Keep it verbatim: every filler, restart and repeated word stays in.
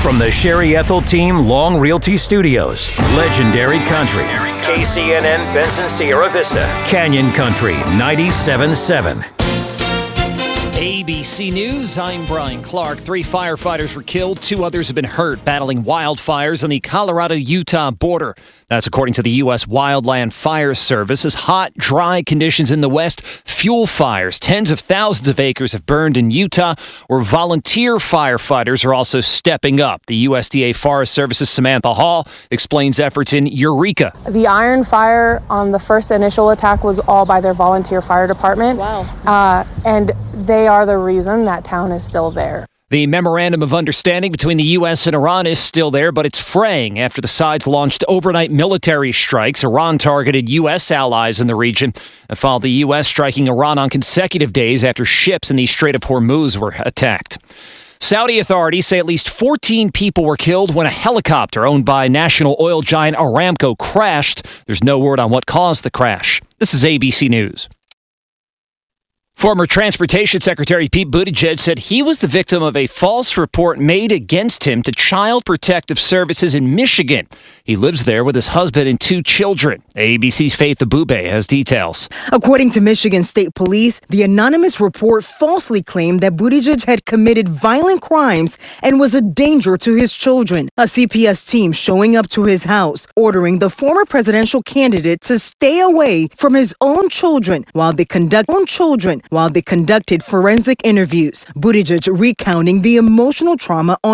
From the Sherry Ethel Team Long Realty Studios, Legendary Country, K C N N Benson Sierra Vista, Canyon Country ninety-seven point seven. A B C News, I'm Brian Clark. Three firefighters were killed. Two others have been hurt battling wildfires on the Colorado-Utah border. That's according to the U S Wildland Fire Service. As hot, dry conditions in the west fuel fires. Tens of thousands of acres have burned in Utah, where volunteer firefighters are also stepping up. The U S D A Forest Service's Samantha Hall explains efforts in Eureka. The Iron Fire on the first initial attack was all by their volunteer fire department. Wow. Uh, and they are the reason that town is still there. The memorandum of understanding between the U S and Iran is still there, but it's fraying after the sides launched overnight military strikes. Iran targeted U S allies in the region and followed the U S striking Iran on consecutive days after ships in the Strait of Hormuz were attacked. Saudi authorities say at least fourteen people were killed when a helicopter owned by national oil giant Aramco crashed. There's no word on what caused the crash. This is A B C News. Former Transportation Secretary Pete Buttigieg said he was the victim of a false report made against him to Child Protective Services in Michigan. He lives there with his husband and two children. A B C's Faith Abube has details. According to Michigan State Police, the anonymous report falsely claimed that Buttigieg had committed violent crimes and was a danger to his children. A C P S team showing up to his house, ordering the former presidential candidate to stay away from his own children while they conduct own children. while they conducted forensic interviews. Buttigieg recounting the emotional trauma on